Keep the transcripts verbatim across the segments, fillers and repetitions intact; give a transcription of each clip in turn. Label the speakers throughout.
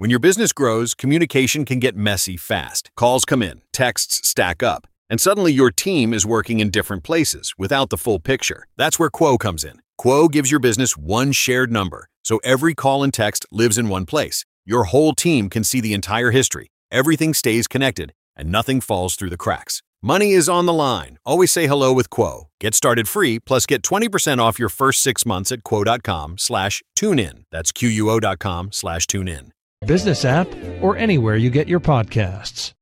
Speaker 1: When your business grows, communication can get messy fast. Calls come in, texts stack up, and suddenly your team is working in different places without the full picture. That's where Quo comes in. Quo gives your business one shared number, so every call and text lives in one place. Your whole team can see the entire history. Everything stays connected, and nothing falls through the cracks. Money is on the line. Always say hello with Quo. Get started free, plus get twenty percent off your first six months at quo.com slash tune in. That's Q-U-O dot com slash tune in.
Speaker 2: Business app or anywhere you get your podcasts.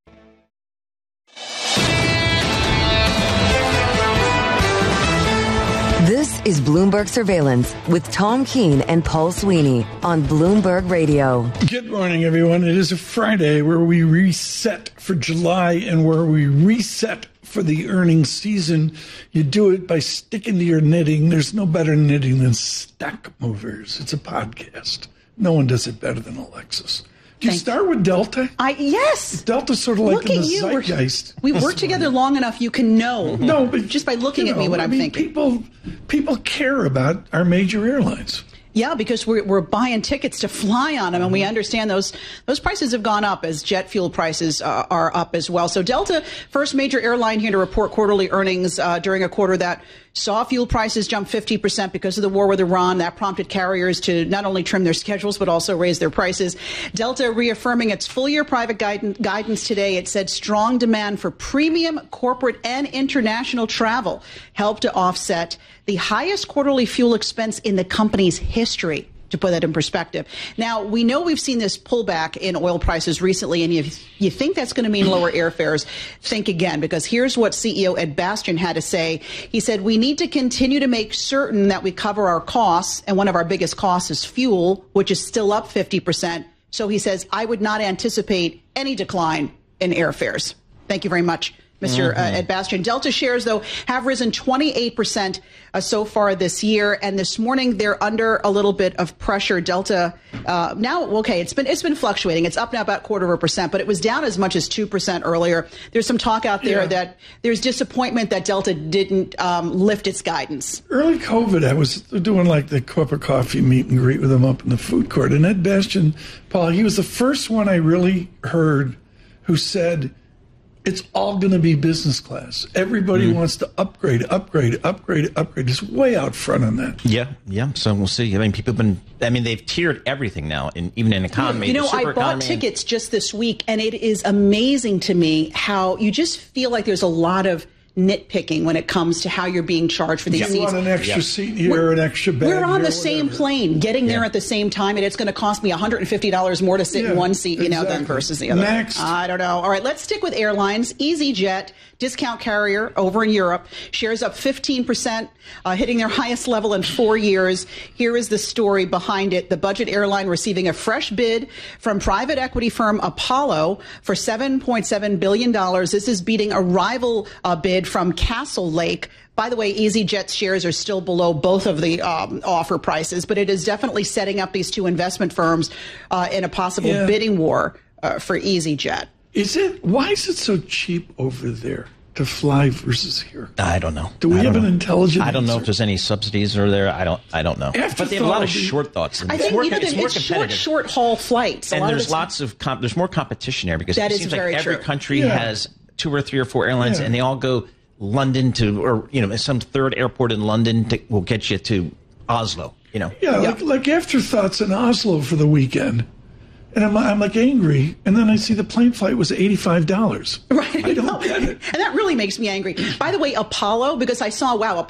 Speaker 3: This is Bloomberg Surveillance with Tom Keene and Paul Sweeney on Bloomberg Radio.
Speaker 4: Good morning, everyone. It is a Friday where we reset for July and where we reset for the earnings season. You do it by sticking to your knitting. There's no better knitting than Stack Movers. It's a podcast. No one does it better than Alexis. Do you Thank start with Delta?
Speaker 5: I yes.
Speaker 4: Delta's sort of like
Speaker 5: Look
Speaker 4: in
Speaker 5: at
Speaker 4: the
Speaker 5: you.
Speaker 4: zeitgeist.
Speaker 5: We worked together long enough. You can know.
Speaker 4: No, but
Speaker 5: just by looking
Speaker 4: you know,
Speaker 5: at me, what
Speaker 4: I
Speaker 5: I'm
Speaker 4: mean,
Speaker 5: thinking.
Speaker 4: People, people care about our major airlines.
Speaker 5: Yeah, because we're we're buying tickets to fly on them, and we understand those those prices have gone up as jet fuel prices uh, are up as well. So Delta, first major airline here to report quarterly earnings uh, during a quarter that saw fuel prices jump fifty percent because of the war with Iran. That prompted carriers to not only trim their schedules, but also raise their prices. Delta reaffirming its full-year private guidance, guidance today. It said strong demand for premium, corporate, and international travel helped to offset the highest quarterly fuel expense in the company's history, to put that in perspective. Now, we know we've seen this pullback in oil prices recently, and if you think that's going to mean lower airfares, think again, because here's what C E O Ed Bastian had to say. He said, we need to continue to make certain that we cover our costs, and one of our biggest costs is fuel, which is still up fifty percent. So he says, I would not anticipate any decline in airfares. Thank you very much, Mister Mm-hmm. Uh, Ed Bastian. Delta shares, though, have risen twenty-eight percent uh, so far this year. And this morning, they're under a little bit of pressure. Delta uh, now, okay, it's been it's been fluctuating. It's up now about quarter of a percent, but it was down as much as two percent earlier. There's some talk out there yeah. that there's disappointment that Delta didn't um, lift its guidance.
Speaker 4: Early COVID, I was doing like the cup of coffee meet and greet with them up in the food court. And Ed Bastian, Paul, he was the first one I really heard who said, it's all going to be business class. Everybody mm. wants to upgrade, upgrade, upgrade, upgrade. He's way out front on that.
Speaker 6: Yeah, yeah. So we'll see. I mean, people have been, I mean, they've tiered everything now, in, even in economy.
Speaker 5: You know, I bought
Speaker 6: economy.
Speaker 5: tickets just this week, and it is amazing to me how you just feel like there's a lot of nitpicking when it comes to how you're being charged for these
Speaker 4: you
Speaker 5: seats.
Speaker 4: You want an extra
Speaker 5: yep.
Speaker 4: seat here,
Speaker 5: we're,
Speaker 4: an extra bag
Speaker 5: We're on
Speaker 4: here,
Speaker 5: the same
Speaker 4: whatever.
Speaker 5: plane, getting
Speaker 6: yeah.
Speaker 5: there at the same time, and it's going to cost me one hundred fifty dollars more to sit
Speaker 4: yeah,
Speaker 5: in one seat, you
Speaker 4: exactly.
Speaker 5: know, than versus the other.
Speaker 4: Next.
Speaker 5: I don't know. All right, let's stick with airlines. EasyJet, discount carrier over in Europe, shares up fifteen percent, uh, hitting their highest level in four years. Here is the story behind it. The budget airline receiving a fresh bid from private equity firm Apollo for seven point seven billion dollars. This is beating a rival uh, bid from Castle Lake. By the way, EasyJet's shares are still below both of the um, offer prices, but it is definitely setting up these two investment firms uh, in a possible
Speaker 4: yeah.
Speaker 5: bidding war uh, for EasyJet.
Speaker 4: Is it? Why is it so cheap over there to fly versus here?
Speaker 6: I don't know.
Speaker 4: Do we have
Speaker 6: know.
Speaker 4: an intelligent
Speaker 6: I don't know
Speaker 4: answer?
Speaker 6: if there's any subsidies or there. I don't. I don't know.
Speaker 4: After
Speaker 6: but they have a lot of
Speaker 4: thought,
Speaker 6: short thoughts.
Speaker 5: I think
Speaker 6: more,
Speaker 5: you know,
Speaker 6: it's,
Speaker 5: it's,
Speaker 6: more
Speaker 5: it's short, short haul flights. A
Speaker 6: and
Speaker 5: lot
Speaker 6: there's
Speaker 5: of
Speaker 6: lots of comp, there's more competition there because
Speaker 5: that
Speaker 6: it
Speaker 5: is
Speaker 6: seems
Speaker 5: very
Speaker 6: like every
Speaker 5: true.
Speaker 6: country
Speaker 4: yeah.
Speaker 6: has two or three or four airlines,
Speaker 4: yeah.
Speaker 6: and they all go London to, or you know, some third airport in London to, will get you to Oslo. You know.
Speaker 4: Yeah,
Speaker 5: yeah.
Speaker 4: like like afterthoughts in Oslo for the weekend. And I'm, I'm like angry, and then I see the plane flight was eighty-five dollars.
Speaker 5: Right.
Speaker 4: I don't get it.
Speaker 5: And that really makes me angry. By the way, Apollo, because I saw, wow,